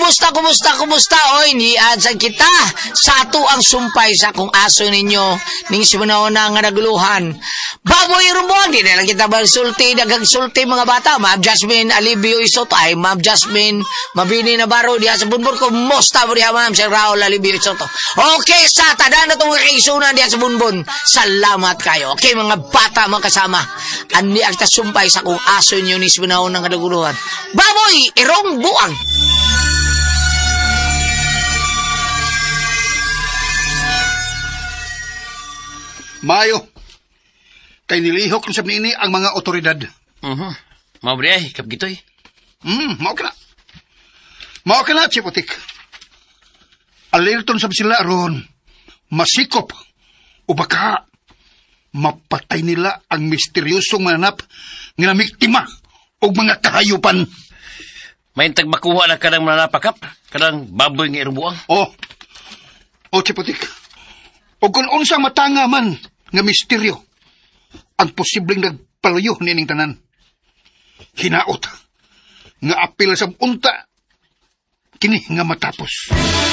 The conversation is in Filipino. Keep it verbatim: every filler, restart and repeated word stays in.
kumusta, kumusta, kumusta? Oy, niadsan kita. Sa ato ang sumpay sa kung aso ninyo. Ning simunaw na nga naguluhan. Baboy rumon, di na lang kita magsulti, nagagsulti mga bata. Ma'am Jasmine Alibio Isot, ay Ma'am Jasmine Mabini Navarro, diha sa bunbun ko, musta mo diha Ma'am, si Raul Alibio Isot. Okay, sa tada na itong kaisunan diha sa bunbun. Salamat kayo. Okay, mga bata, mga kasama. Ani ang tasumpay sa kung aso ninyo ni simunaw na nga naguluhan. Baboy, irong buang. Mayo, kay nilihok ng sabi ini ang mga otoridad. Uh-huh. Mabre ay, kap gito'y. Hmm, mao ka na. Mao ka na, Chipotik. Alerton sabi sila ron, masikop, o baka mapatay nila ang misteryosong mananap ng namiktima o mga kahayupan. May tagmakuha na kadang mananapakap, kadang baboy ng irubuang. Oh, oh, Chipotik. O kung unsang matanga man nga misteryo, ang posibleng nagpaluyo nining tanan. Hinaot nga apil sa unta, kini nga matapos.